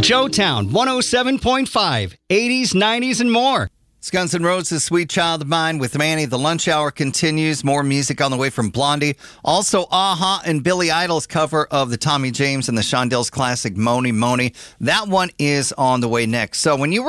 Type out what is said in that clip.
Joetown 107.5, 80s, 90s, and more. It's Guns N' Roses' Sweet Child of Mine with Manny. The lunch hour continues. More music on the way from Blondie. Also, Aha and Billy Idol's cover of the Tommy James and the Shondells classic, Mony Mony. That one is on the way next. So when you were